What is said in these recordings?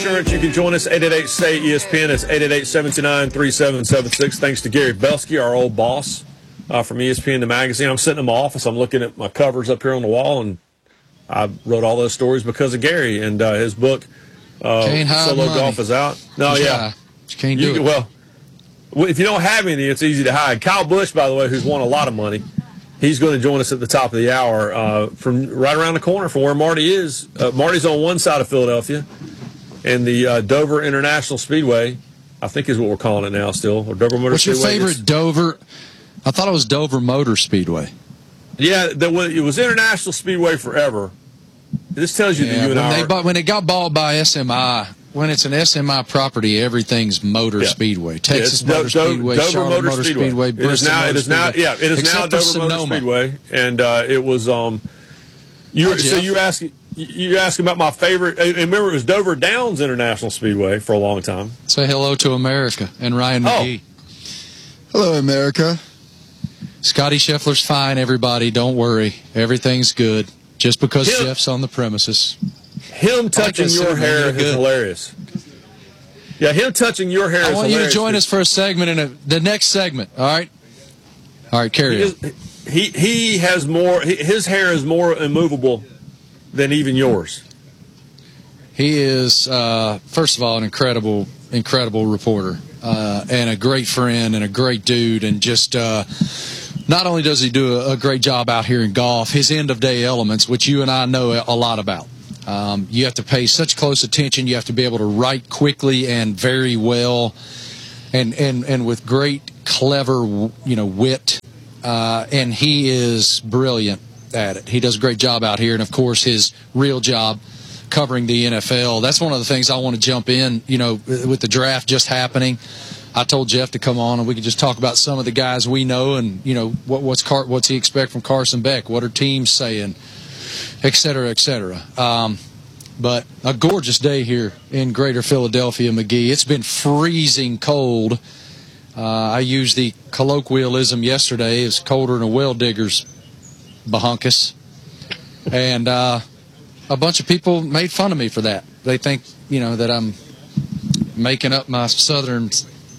insurance, you can join us, 888-SAY-ESPN. It's 888-729-3776. Thanks to Gary Belsky, our old boss from ESPN, the magazine. I'm sitting in my office. I'm looking at my covers up here on the wall, and I wrote all those stories because of Gary and his book, Solo Golf is out. No, yeah. You can't do it. Well, if you don't have any, it's easy to hide. Kyle Busch, by the way, who's won a lot of money, he's going to join us at the top of the hour from right around the corner from where Marty is. Marty's on one side of Philadelphia, and the Dover International Speedway, I think is what we're calling it now still, or Dover Motor Speedway. What's your favorite Dover? I thought it was Dover Motor Speedway. Yeah, it was International Speedway forever. This tells you that you and I when it got bought by SMI, when it's an SMI property, everything's Motor Speedway. Texas Motor Speedway, Dover Charlotte Motor Speedway, Bristol Motor Speedway. It is now Dover Motor Speedway, and it was. You're asking about my favorite. Remember, it was Dover Downs International Speedway for a long time. Say hello to America and Ryan McGee. Hello, America. Scotty Scheffler's fine, everybody. Don't worry. Everything's good. Just because Jeff's on the premises. Him touching your hair is hilarious. Yeah, him touching your hair is hilarious. I want you to join us for a segment in the next segment. All right? All right, carry on. He has more, his hair is more immovable than even yours. He is, first of all, an incredible reporter and a great friend and a great dude, and just not only does he do a great job out here in golf, his end-of-day elements, which you and I know a lot about. You have to pay such close attention. You have to be able to write quickly and very well, and with great, clever, wit. And he is brilliant at it. He does a great job out here, and of course, his real job covering the NFL. That's one of the things I want to jump in. With the draft just happening, I told Jeff to come on and we could just talk about some of the guys we know, and what's he expect from Carson Beck? What are teams saying, et cetera, et cetera. But a gorgeous day here in Greater Philadelphia, McGee. It's been freezing cold. I used the colloquialism yesterday. It's colder than a well digger's bahunkus, and a bunch of people made fun of me for that. They think that I'm making up my southern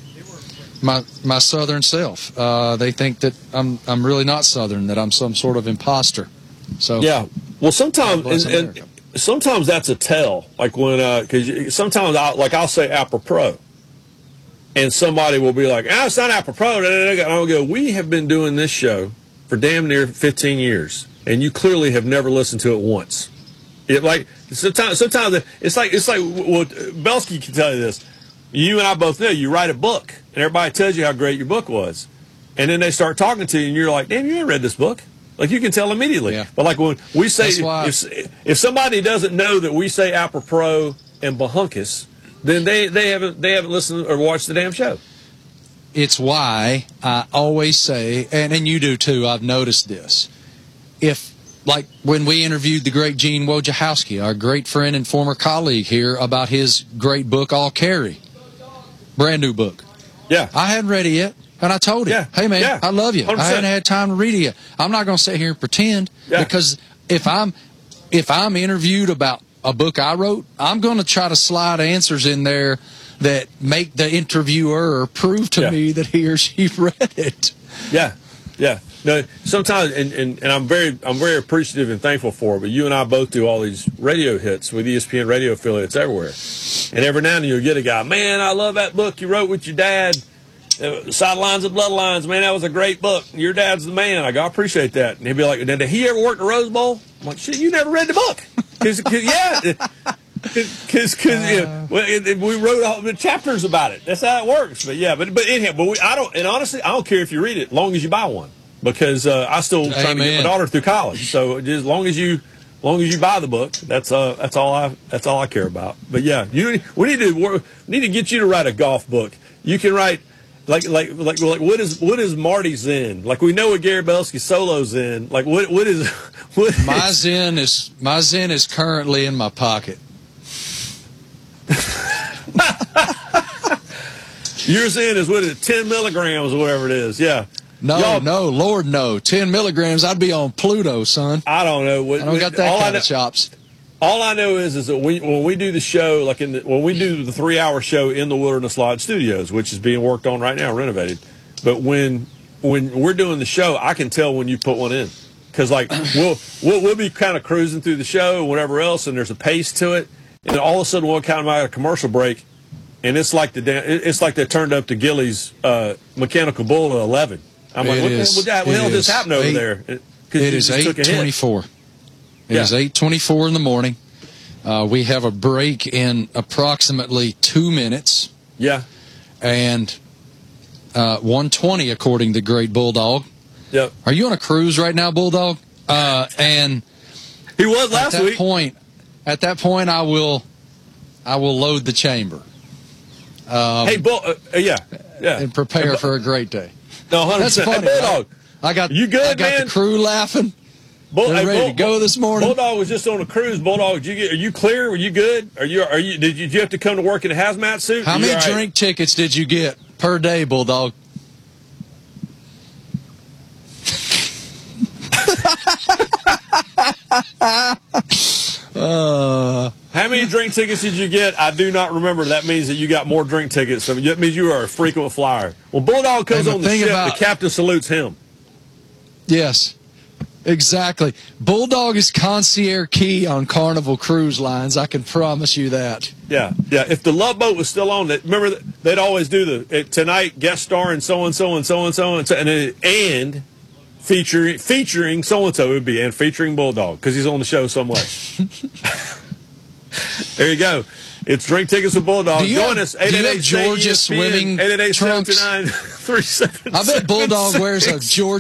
self. They think that I'm really not Southern, that I'm some sort of imposter. So yeah, well, sometimes and sometimes that's a tell. Like when because sometimes I'll say apropos, and somebody will be like, it's not apropos. And I'll go, we have been doing this show for damn near 15 years, and you clearly have never listened to it once. Sometimes it's like well, Belsky can tell you this. You and I both know you write a book, and everybody tells you how great your book was, and then they start talking to you, and you're like, damn, you ain't read this book. Like, you can tell immediately. Yeah. But like when we say, if somebody doesn't know that we say apropos and bahunkus, then they haven't listened or watched the damn show. It's why I always say, and you do too, I've noticed this. Like when we interviewed the great Gene Wojciechowski, our great friend and former colleague here, about his great book, All Carry. Brand new book. Yeah. I hadn't read it yet. And I told him, hey, man, I love you. 100%. I hadn't had time to read it yet. I'm not going to sit here and pretend, because if I'm interviewed about a book I wrote, I'm going to try to slide answers in there that make the interviewer prove to me that he or she read it. Yeah, yeah. No, sometimes, and I'm very appreciative and thankful for it, but you and I both do all these radio hits with ESPN radio affiliates everywhere. And every now and then you'll get a guy, man, I love that book you wrote with your dad. Sidelines and Bloodlines, man, that was a great book. Your dad's the man. I appreciate that. And he'd be like, did he ever work the Rose Bowl? I'm like, shit, you never read the book. Because we wrote all the chapters about it. That's how it works. But yeah, but anyhow, honestly, I don't care if you read it, as long as you buy one, because I still trying to get my daughter through college. So just as long as you buy the book, that's all I care about. But yeah, we need to get you to write a golf book. You can write. Like what is Marty Zen? Like, we know what Gary Belsky Solo's in. Like what is my Zen is currently in my pocket. Your Zen is 10 milligrams or whatever it is. Yeah. No, Lord, no. 10 milligrams, I'd be on Pluto, son. I don't know. I don't got that kind of chops. All I know is that when we do the show, like when we do the 3-hour show in the Wilderness Lodge Studios, which is being worked on right now, renovated. But when we're doing the show, I can tell when you put one in, because like we'll be kind of cruising through the show and whatever else, and there's a pace to it, and all of a sudden we'll come out of a commercial break, and it's like they turned up to Gilly's Mechanical Bull at 11. I'm like, what the hell just happened over there? It is 8:24. It is 8:24 in the morning. We have a break in approximately 2 minutes. Yeah. And 1:20 according to Great Bulldog. Yep. Are you on a cruise right now, Bulldog? And he was last week. At that point, I will load the chamber. Hey, yeah. And prepare for a great day. No, 100%. That's funny. Hey, Bulldog, you good, I got man? The crew laughing. They're ready to go this morning. Bulldog was just on a cruise. Bulldog, are you clear? Were you good? Did you have to come to work in a hazmat suit? How many drink tickets did you get per day, Bulldog? How many drink tickets did you get? I do not remember. That means that you got more drink tickets. So that means you are a frequent flyer. When Bulldog comes on the ship, the captain salutes him. Yes, exactly. Bulldog is concierge key on Carnival Cruise Lines. I can promise you that. Yeah. If the Love Boat was still on, remember they'd always do tonight guest starring so and so and so and so and featuring so and so would be and featuring Bulldog because he's on the show so much. There you go. It's Drink Tickets with Bulldog. Join us. 888 Georgia swimming 888 trunks. 729 3776. I bet Bulldog wears a Georgia